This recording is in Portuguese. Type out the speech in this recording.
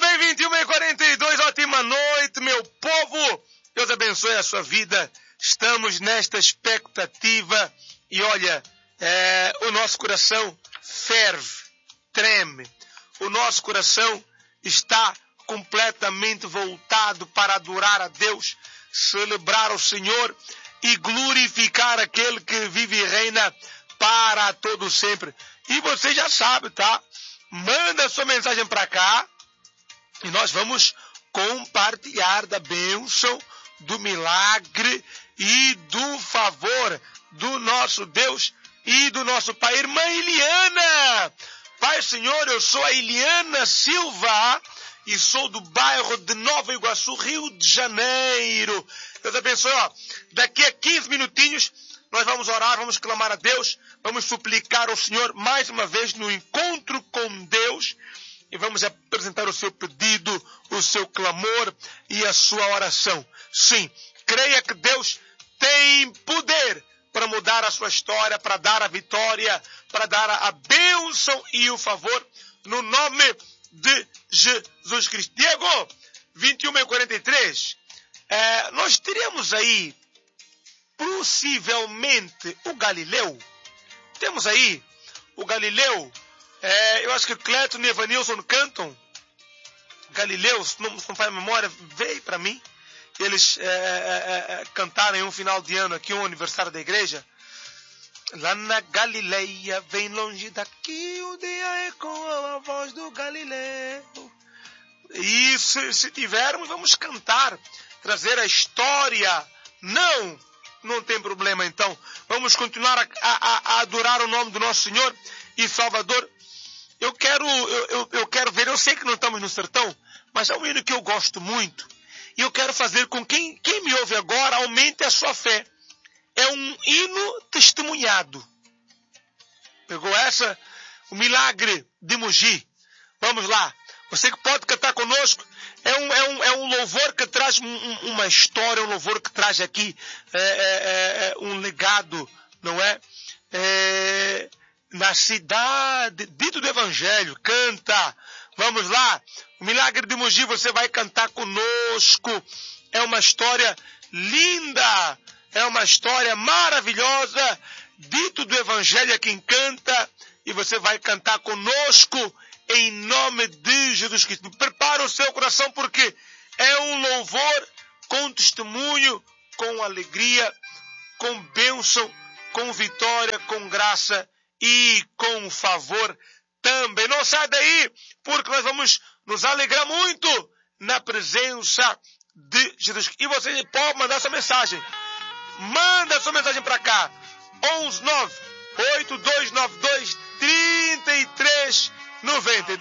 bem, 21h42, ótima noite, meu povo. Deus abençoe a sua vida. Estamos nesta expectativa e olha, o nosso coração ferve, treme. O nosso coração está completamente voltado para adorar a Deus, celebrar o Senhor e glorificar aquele que vive e reina para todo sempre. E você já sabe, tá? Manda sua mensagem para cá e nós vamos compartilhar da bênção, do milagre e do favor do nosso Deus e do nosso Pai. Irmã Eliana, Pai Senhor, eu sou a Eliana Silva e sou do bairro de Nova Iguaçu, Rio de Janeiro. Deus abençoe, ó. Daqui a 15 minutinhos nós vamos orar, vamos clamar a Deus, vamos suplicar ao Senhor mais uma vez no encontro com Deus e vamos apresentar o seu pedido, o seu clamor e a sua oração. Sim, creia que Deus tem poder para mudar a sua história, para dar a vitória, para dar a bênção e o favor no nome de Jesus Cristo. Diego, 21h43, nós teríamos aí possivelmente o Galileu. Temos aí o Galileu. Eu acho que Cleiton e Evanilson cantam Galileu, se não faz memória, veio para mim. Eles cantaram em um final de ano aqui, um aniversário da igreja. Lá na Galileia, bem longe daqui, o dia é com a voz do Galileu. E se tivermos, vamos cantar, trazer a história. Não tem problema então. Vamos continuar a adorar o nome do nosso Senhor e Salvador. Eu quero ver, eu sei que não estamos no sertão, mas é um hino que eu gosto muito. E eu quero fazer com quem me ouve agora, aumente a sua fé. É um hino testemunhado. Pegou essa? O milagre de Mogi. Vamos lá. Você que pode cantar conosco. É um louvor que traz uma história, um louvor que traz aqui um legado, não é? Na cidade, dito do Evangelho, canta. Vamos lá. O milagre de Mogi, você vai cantar conosco. É uma história linda. É uma história maravilhosa. Dito do Evangelho é quem canta. E você vai cantar conosco em nome de Jesus Cristo. Prepara o seu coração porque é um louvor com testemunho, com alegria, com bênção, com vitória, com graça e com favor também. Não sai daí, porque nós vamos nos alegrar muito na presença de Jesus. E você pode mandar sua mensagem. Manda sua mensagem para cá. 119-8292-3390.